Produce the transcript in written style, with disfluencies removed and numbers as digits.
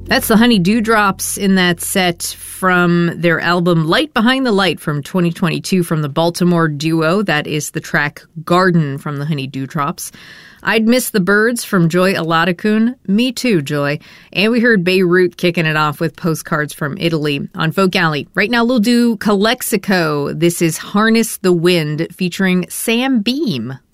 That's the Honey Dewdrops in that set from their album Light Behind the Light from 2022 from the Baltimore duo. That is the track Garden from the Honey Dewdrops. I'd Miss the Birds from Joy Aladakun. Me too, Joy. And we heard Beirut kicking it off with Postcards from Italy on Folk Alley. Right now we'll do Calexico. This is Harness the Wind featuring Sam Beam.